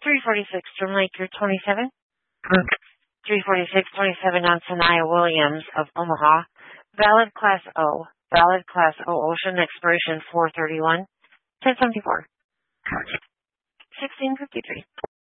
346 from Lake Route 27. 34627 on Sanaya Williams of Omaha. Valid Class O. Valid Class O Ocean. Expiration 4/31. 10/74. 16:53.